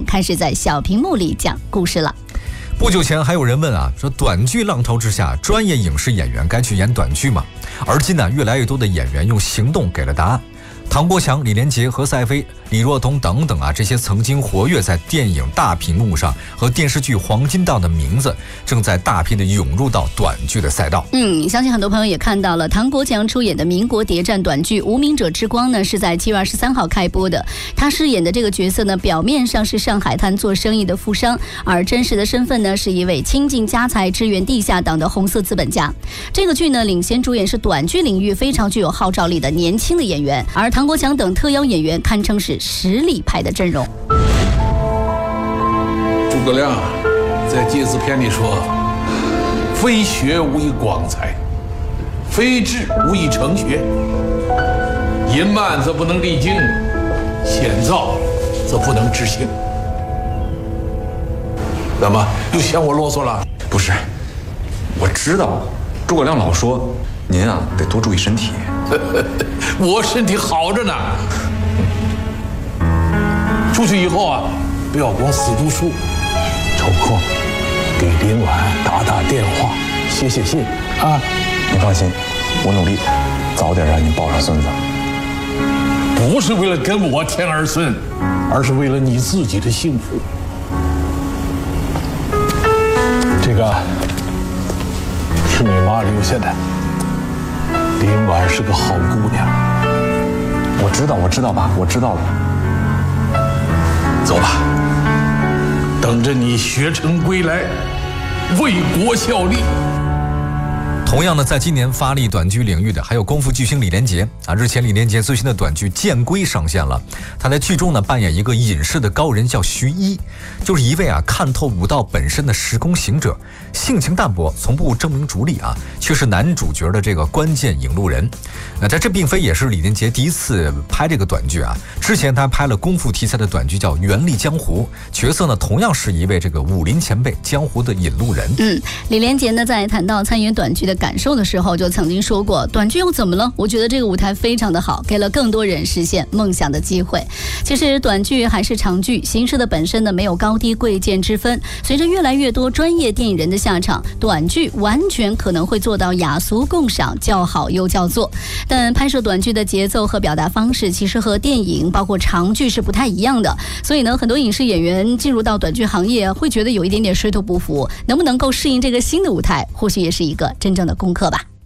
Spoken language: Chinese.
开始在小屏幕里讲故事了。 不久前还有人问啊，说短剧浪潮之下，专业影视演员该去演短剧吗？而今呢，越来越多的演员用行动给了答案。唐国强、李连杰、何赛飞、李若彤等等啊，这些曾经活跃在电影大屏幕上和电视剧黄金档的名字，正在大批的涌入到短剧的赛道。 相信很多朋友也看到了，唐国强出演的民国谍战短剧《无名者之光》呢，是在7月23号开播的。他饰演的这个角色呢，表面上是上海滩做生意的富商，而真实的身份呢，是一位倾尽家财支援地下党的红色资本家。这个剧呢，领衔主演是短剧领域非常具有号召力的年轻的演员，而唐国强等特邀演员堪称是实力派的阵容。 诸葛亮在《诫字篇》里说：“非学无以广才，非志无以成学。淫慢则不能励精，险躁则不能治性。”怎么又嫌我啰嗦了？ 不是，我知道，诸葛亮老说您啊得多注意身体。 我身体好着呢。出去以后啊，不要光死读书，抽空给林婉打电话，写信啊。 您放心，我努力早点让您抱上孙子。 不是为了跟我添儿孙，而是为了你自己的幸福。这个是你妈留下的。林婉是个好姑娘。 我知道爸，我知道了。 走吧，等着你学成归来，为国效力。 同样呢，在今年发力短剧领域的还有功夫巨星李连杰啊。日前，李连杰最新的短剧《剑龟》上线了。他在剧中呢扮演一个隐士的高人，叫徐一，就是一位啊看透武道本身的时空行者，性情淡泊，从不争名逐利啊，却是男主角的这个关键引路人。但这并非也是李连杰第一次拍这个短剧啊。之前他拍了功夫题材的短剧叫《原力江湖》，角色呢同样是一位这个武林前辈，江湖的引路人。 李连杰呢在谈到参演短剧的感受的时候，就曾经说过，短剧又怎么了？我觉得这个舞台非常的好，给了更多人实现梦想的机会。其实短剧还是长剧，形式的本身呢没有高低贵贱之分。随着越来越多专业电影人的下场，短剧完全可能会做到雅俗共赏，叫好又叫座。但拍摄短剧的节奏和表达方式其实和电影包括长剧是不太一样的，所以呢，很多影视演员进入到短剧行业会觉得有一点点水土不服，能不能够适应这个新的舞台，或许也是一个真正的功课吧。